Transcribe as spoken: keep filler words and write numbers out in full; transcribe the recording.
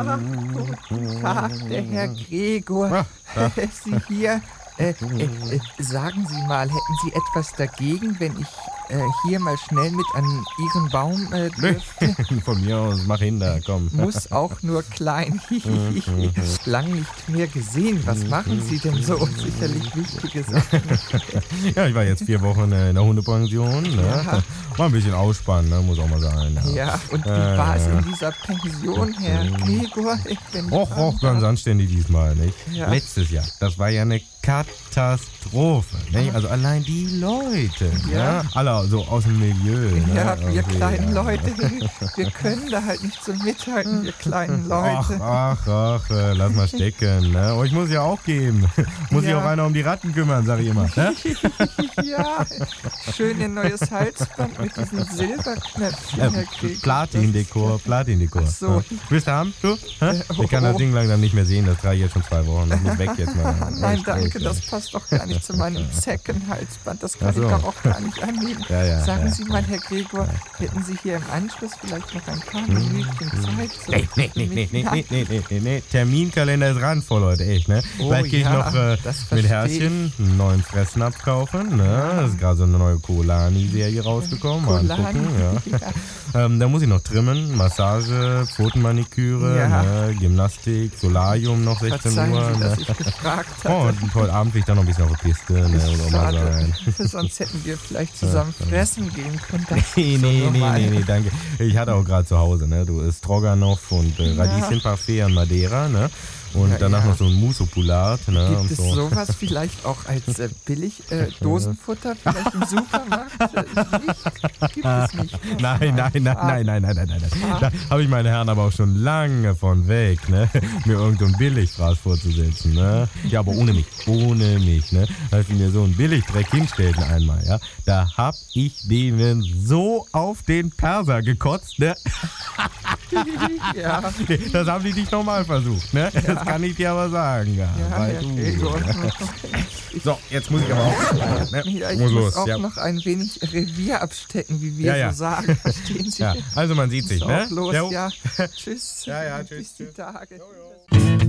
Ja, guten Tag, der Herr Gregor. Ja, Sie hier. Äh, äh, äh, sagen Sie mal, hätten Sie etwas dagegen, wenn ich äh, hier mal schnell mit an Ihren Baum äh, dürfte? Von mir aus, mach hin da, komm. Muss auch nur klein. Lang nicht mehr gesehen. Was machen Sie denn so? Sicherlich wichtige Sachen. Ja, ich war jetzt vier Wochen in der Hundepension. Ne? Ja. War ein bisschen ausspannen, ne? Muss auch mal sein. Ja, Ja, und wie Äh, war es in dieser Pension, Herr Gregor? Wenn ich Och, fragen och, ganz darf? anständig diesmal, nicht? Ja. Letztes Jahr, das war ja eine Katastrophe, nicht? Also allein die Leute, Ja. ja? Alle so aus dem Milieu, ne? Ja, wir Irgendwie, kleinen ja. Leute, wir können da halt nicht so mithalten, wir kleinen Ach, Leute. ach, ach, äh, lass mal stecken, ne? Oh, ich muss ja auch geben. Muss sich Ja. auch einer um die Ratten kümmern, sag ich immer, ne? Ja, schön ihr neues Halsband mit diesen Silberknöpfchen, Herr Äh, Gregor. Platin-Dekor, Platin-Dekor. Ach so. Ja. Willst du haben, du? Hä? oh, Ich kann das oh. Ding langsam nicht mehr sehen, das trage ich jetzt schon zwei Wochen. Das muss weg jetzt mal. Nein, Echt, danke, echt, das ey. passt doch gar nicht zu meinem Zeckenhalsband. Das kann Ach so. ich doch auch gar nicht annehmen. Ja, ja, Sagen ja, Sie mal, Herr Gregor, hätten Sie hier im Anschluss vielleicht noch ein paar Minütchen Zeit? So Nee, nee, für nee, mich? nee, nee, Nein? nee, nee, nee, nee, nee. Terminkalender ist randvoll, Leute, echt, ne? Oh, Gleich gehe ich ja, noch äh, das mit versteh Herrchen einen neuen Fressnapf kaufen, ne? Das ist gerade so eine neue Kolani-Serie rausgekommen. Mal Kolani, angucken, ja. Ähm, da muss ich noch trimmen, Massage, Pfotenmaniküre, Ja. ne? Gymnastik, Solarium noch sechzehn Verzeihen Uhr. Sie, dass Ne? ich gefragt Oh, hatte. und heute Abend will ich dann noch ein bisschen auf die Piste, ne? Muss auch mal Schade, sein. sonst hätten wir vielleicht zusammen fressen gehen können. Das Nee, ist so nee, nee, normal. nee, nee, danke. Ich hatte auch gerade zu Hause, ne? Du isst Stroganoff und äh, Ja. Radieschenparfait an Madeira, ne? Und Ja, danach ja. noch so ein Musopulat, ne? Gibt und es so. sowas vielleicht auch als äh, Billig-Dosenfutter vielleicht im Supermarkt? Äh, nicht? Gibt es nicht. Nein, nein, nein, nein, nein, nein, nein, nein, nein. Da habe ich meine Herren aber auch schon lange von weg, ne? Mir irgendein Billigfraß vorzusetzen, ne? Ja, aber ohne mich, ohne mich, ne? Als sie mir so einen Billigdreck hinstellten einmal, ja? Da hab ich denen so auf den Perser gekotzt, ne? Ja, Nee, das haben die nicht nochmal versucht, ne? Das kann ich dir aber sagen, ja. ja, Weil Herr du- Gregor. So, jetzt muss ich aber auch. Ne? Ja, ich muss muss los, auch ja. noch ein wenig Revier abstecken, wie wir Ja, ja. so sagen. Verstehen Sie? Ja, also man sieht Muss sich, ne? auch los, Jo. ja. Tschüss. Ja, ja, tschüss, Bis die tschüss. Tage. Jo, jo.